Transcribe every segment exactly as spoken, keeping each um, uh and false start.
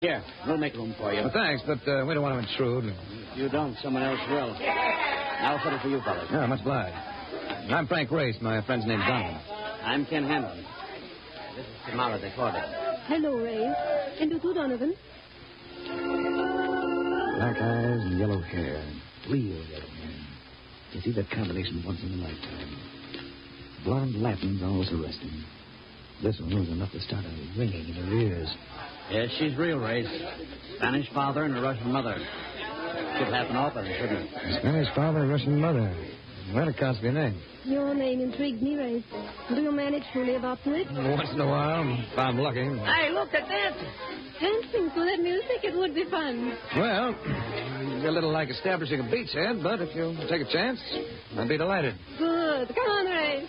Here, we'll make room for you. Well, thanks, but uh, we don't want to intrude. If you don't, someone else will. I'll settle for you, fellas. Yeah, much obliged. I'm Frank Race. My friend's name's Donovan. I'm Ken Hamlin. This is Tamara Decorda. Hello, Ray. And you too, Donovan. Black eyes and yellow hair. Real yellow hair. You see that combination once in a lifetime. Blonde Latins always arresting. This one was enough to start a ringing in her ears. Yes, she's real race. Spanish father and a Russian mother. Should happen often, shouldn't it? Spanish father, Russian mother. That accounts for your name. Your name intrigued me, Ray. Do you manage to live up to it? Once in a while, if I'm lucky. Hey, look at that. Dancing to that music, it would be fun. Well, you're a little like establishing a beachhead, but if you'll take a chance, I'd be delighted. Good. Come on, Ray.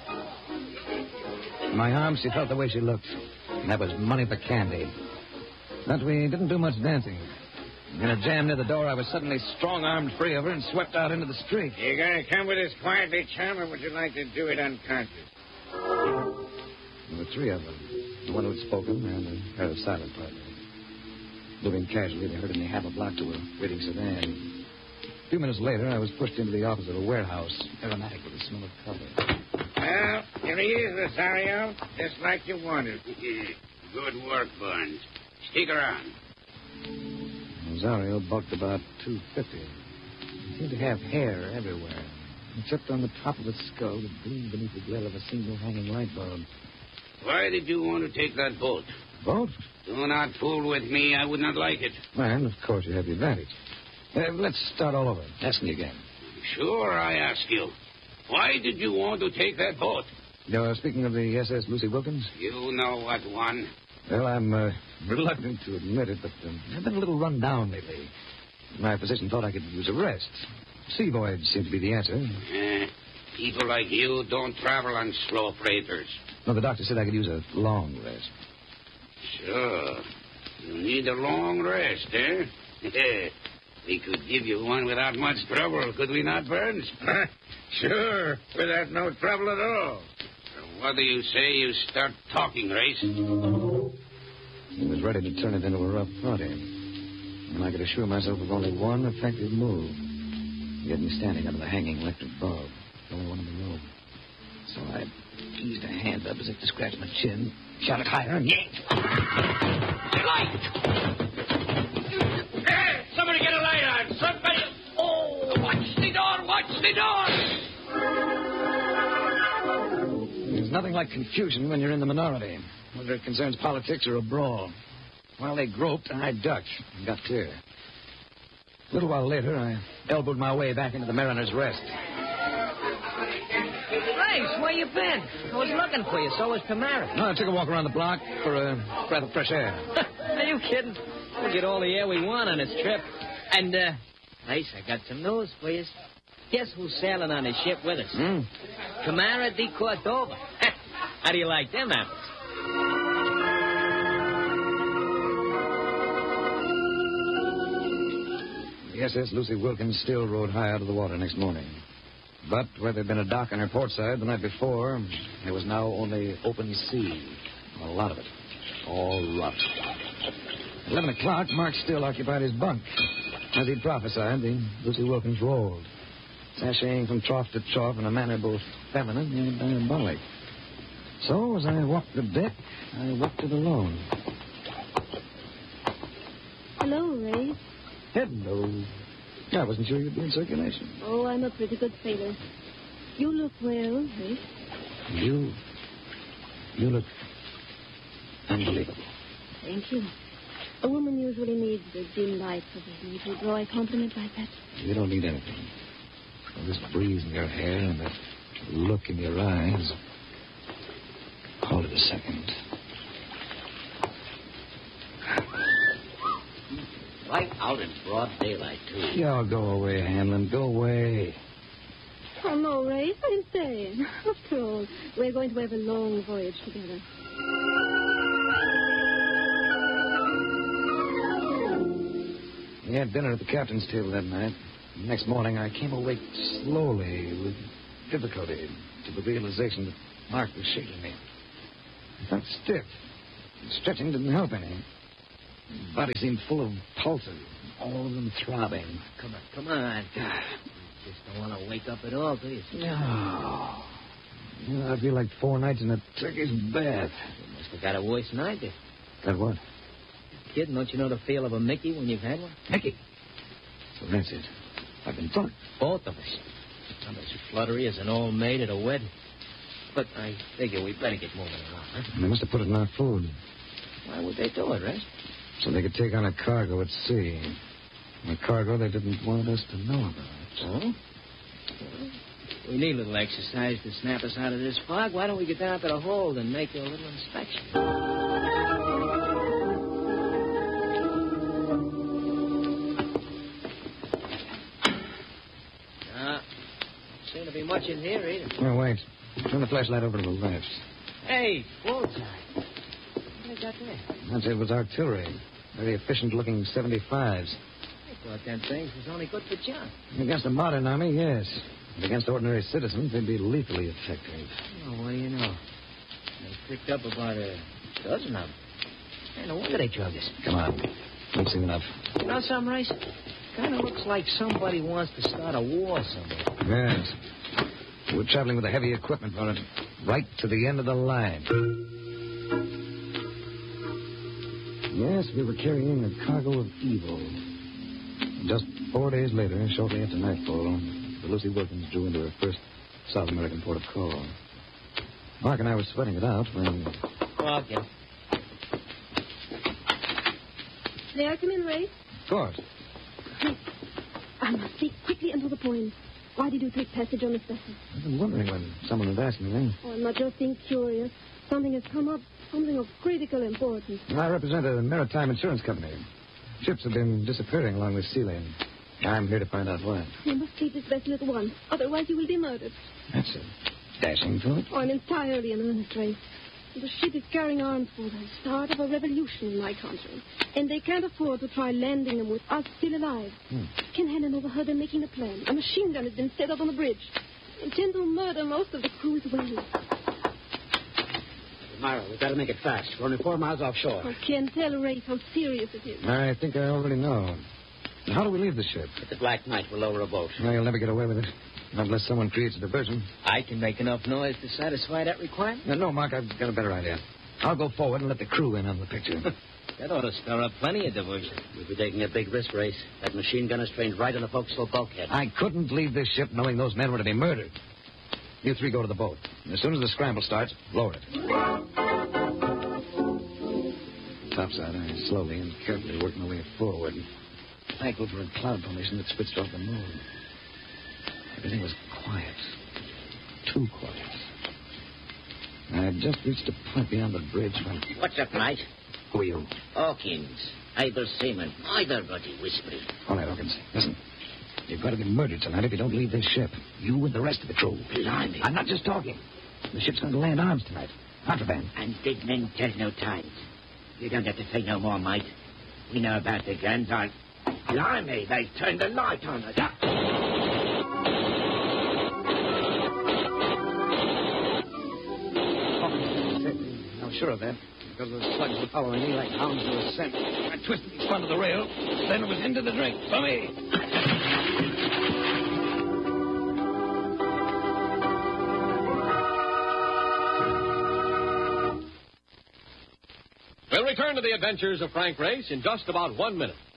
In my arms, she felt the way she looked. And that was money for candy. But we didn't do much dancing. In a jam near the door, I was suddenly strong-armed free of her and swept out into the street. You gonna come with us quietly, chum, or would you like to do it unconscious? There were three of them. The one who'd spoken and the other silent partner. Moving casually, they herded me half a block to a waiting sedan. A few minutes later, I was pushed into the office of a warehouse, aromatic with the smell of cover. Well, here he is, Rosario. Just like you wanted. Good work, Barnes. Stick around. Rosario bulked about two fifty. He seemed to have hair everywhere, except on the top of his skull that gleamed beneath the glare of a single hanging light bulb. Why did you want to take that boat? Boat? Do not fool with me. I would not like it. And, of course, you have the advantage. Uh, let's start all over. Ask me again. Sure, I ask you. Why did you want to take that boat? You're speaking of the S S Lucy Wilkins? You know what one. Well, I'm uh, reluctant to admit it, but um, I've been a little run down lately. My physician thought I could use a rest. Sea voyage seemed to be the answer. Eh, people like you don't travel on slow freighters. No, the doctor said I could use a long rest. Sure. You need a long rest, eh? We could give you one without much trouble, could we not, Burns? Sure, without no trouble at all. What do you say you start talking, Race? He was ready to turn it into a rough party. And I could assure myself of only one effective move. He had me standing under the hanging electric bulb, the only one in the room. So I eased a hand up as if to scratch my chin, shot it higher, and yanked. Light! Hey, somebody get a light on. Somebody... Oh, watch the door, watch the door! There's nothing like confusion when you're in the minority, whether it concerns politics or a brawl. While they groped, I ducked and got clear. A little while later, I elbowed my way back into the Mariner's Rest. Race, where you been? I was looking for you, so was Tamara. No, I took a walk around the block for a breath of fresh air. Are you kidding? We'll get all the air we want on this trip. And, uh, Race, I got some news for you. Guess who's sailing on this ship with us? Hmm? Tamara de Cordova. How do you like them apples? The S S Lucy Wilkins still rode high out of the water next morning. But where there'd been a dock on her port side the night before, there was now only open sea. A lot of it. All rough. Eleven o'clock, Mark still occupied his bunk. As he'd prophesied, the Lucy Wilkins rolled, sashaying from trough to trough in a manner both feminine and diabolic. So, as I walked the deck, I walked it alone. Hello, Ray. Hello. I wasn't sure you'd be in circulation. Oh, I'm a pretty good sailor. You look well, Ray. You... You look unbelievable. Thank you. A woman usually needs the dim lights of the sea to draw a compliment like that. You don't need anything. Well, this breeze in your hair and that look in your eyes. Hold it a second. Right out in broad daylight, too. Y'all go away, Hamlin. Go away. Oh, no, Ray. I'm staying. After all, we're going to have a long voyage together. We had dinner at the captain's table that night. The next morning, I came awake slowly, with difficulty, to the realization that Mark was shaking me. I felt stiff. Stretching didn't help any. Body seemed full of pulses, all of them throbbing. Come on, come on. Just don't want to wake up at all, do you? No. You know, I feel like four nights in a Turkish bath. You must have got a worse than I did. Got what? Kid, don't you know the feel of a Mickey when you've had one? Mickey. So that's it. I've been drunk. Both of us. I'm as fluttery as an old maid at a wedding. But I figure we better get moving along, huh? They must have put it in our food. Why would they do it, Res? So they could take on a cargo at sea. A cargo they didn't want us to know about. Oh? Well, we need a little exercise to snap us out of this fog. Why don't we get down to the hold and make a little inspection? Uh, seem to be much in here, either. Oh, wait. Turn the flashlight over to the left. Hey, bullseye. What have you got there? I'd say it was artillery. Very efficient-looking seventy-fives. I thought them things was only good for junk. Against a modern army, yes. But against ordinary citizens, they'd be lethally effective. Oh, what do you know? They picked up about a dozen of them. Hey, no wonder they drugged us. Come on. We've seen enough. You know something, Rice? Kind of looks like somebody wants to start a war somewhere. Yes. We're traveling with the heavy equipment for it. Right to the end of the line. Yes, we were carrying a cargo of evil. Just four days later, shortly after nightfall, the Lucy Wilkins drew into her first South American port of call. Mark and I were sweating it out when... Oh, okay. May I come in, Ray? Of course. I must speak quickly and to the point. Why did you take passage on this vessel? I've been wondering when someone would ask me that. Oh, I'm not just being curious. Something has come up, something of critical importance. I represent a maritime insurance company. Ships have been disappearing along this sea lane. I'm here to find out why. You must leave this vessel at once. Otherwise, you will be murdered. That's a dashing thought. Oh, I'm entirely in earnest, Ray. The ship is carrying arms for the start of a revolution in my country. And they can't afford to try landing them with us still alive. Hmm. Ken Helen overheard them making a plan. A machine gun has been set up on the bridge. Intend to murder most of the crew as well. Myra, we've got to make it fast. We're only four miles offshore. Oh, Ken, tell Ray how serious it is. I think I already know. How do we leave the ship? At the Black Knight, we'll lower a boat. Well, you'll never get away with it. Not unless someone creates a diversion. I can make enough noise to satisfy that requirement. No, no, Mark, I've got a better idea. I'll go forward and let the crew in on the picture. That ought to stir up plenty of diversion. We'll be taking a big risk, Race. That machine gun is trained right on the forecastle bulkhead. I couldn't leave this ship knowing those men were to be murdered. You three go to the boat. And as soon as the scramble starts, lower it. Topside, I slowly and carefully worked my way forward. Thankful for a cloud formation that switched off the moon. Everything was quiet. Too quiet. I had just reached a point beyond the bridge when... What's up, mate? Who are you? Hawkins. Either seaman. Either buddy whispering. All right, Hawkins. Listen. You've got to be murdered tonight if you don't leave this ship. You and the rest of the crew. Blimey. I'm not just talking. The ship's going to land arms tonight. Contraband. And big men tell no times. You don't have to say no more, mate. We know about the guns. I... Blimey, they've turned the light on us. I'm sure of that. Because those slugs were following me like hounds to a scent. I twisted in front of the rail. Then it was into the drink. For me. We'll return to the adventures of Frank Race in just about one minute.